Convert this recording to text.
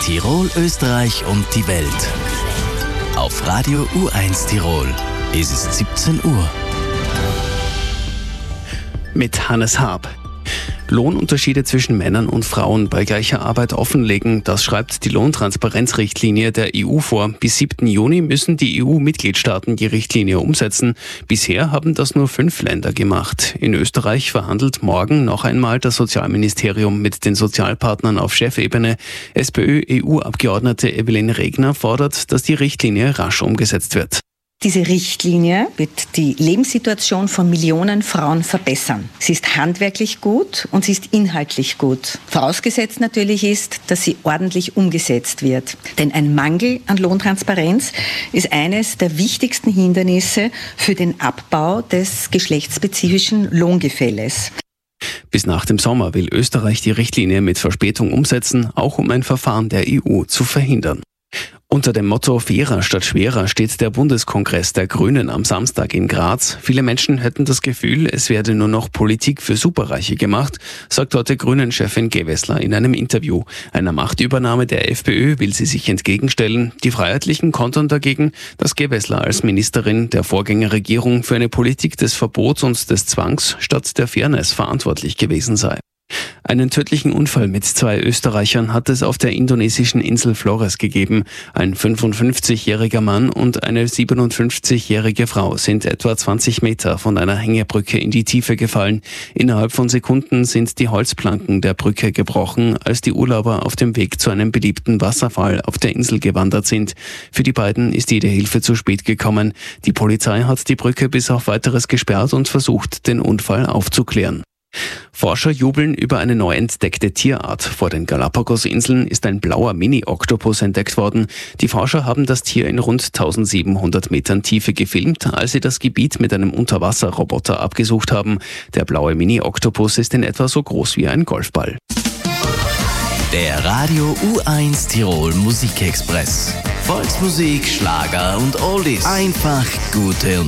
Tirol, Österreich und die Welt. Auf Radio U1 Tirol ist es 17 Uhr. Mit Hannes Haab. Lohnunterschiede zwischen Männern und Frauen bei gleicher Arbeit offenlegen, das schreibt die Lohntransparenzrichtlinie der EU vor. Bis 7. Juni müssen die EU-Mitgliedstaaten die Richtlinie umsetzen. Bisher haben das nur 5 Länder gemacht. In Österreich verhandelt morgen noch einmal das Sozialministerium mit den Sozialpartnern auf Chefebene. SPÖ-EU-Abgeordnete Evelyn Regner fordert, dass die Richtlinie rasch umgesetzt wird. Diese Richtlinie wird die Lebenssituation von Millionen Frauen verbessern. Sie ist handwerklich gut und sie ist inhaltlich gut. Vorausgesetzt natürlich ist, dass sie ordentlich umgesetzt wird. Denn ein Mangel an Lohntransparenz ist eines der wichtigsten Hindernisse für den Abbau des geschlechtsspezifischen Lohngefälles. Bis nach dem Sommer will Österreich die Richtlinie mit Verspätung umsetzen, auch um ein Verfahren der EU zu verhindern. Unter dem Motto Fairer statt schwerer steht der Bundeskongress der Grünen am Samstag in Graz. Viele Menschen hätten das Gefühl, es werde nur noch Politik für Superreiche gemacht, sagt heute Grünen-Chefin Gewessler in einem Interview. Einer Machtübernahme der FPÖ will sie sich entgegenstellen. Die Freiheitlichen kontern dagegen, dass Gewessler als Ministerin der Vorgängerregierung für eine Politik des Verbots und des Zwangs statt der Fairness verantwortlich gewesen sei. Einen tödlichen Unfall mit 2 Österreichern hat es auf der indonesischen Insel Flores gegeben. Ein 55-jähriger Mann und eine 57-jährige Frau sind etwa 20 Meter von einer Hängebrücke in die Tiefe gefallen. Innerhalb von Sekunden sind die Holzplanken der Brücke gebrochen, als die Urlauber auf dem Weg zu einem beliebten Wasserfall auf der Insel gewandert sind. Für die beiden ist jede Hilfe zu spät gekommen. Die Polizei hat die Brücke bis auf Weiteres gesperrt und versucht, den Unfall aufzuklären. Forscher jubeln über eine neu entdeckte Tierart. Vor den Galapagos-Inseln ist ein blauer Mini-Oktopus entdeckt worden. Die Forscher haben das Tier in rund 1700 Metern Tiefe gefilmt, als sie das Gebiet mit einem Unterwasserroboter abgesucht haben. Der blaue Mini-Oktopus ist in etwa so groß wie ein Golfball. Der Radio U1 Tirol Musikexpress. Volksmusik, Schlager und Oldies. Einfach gute und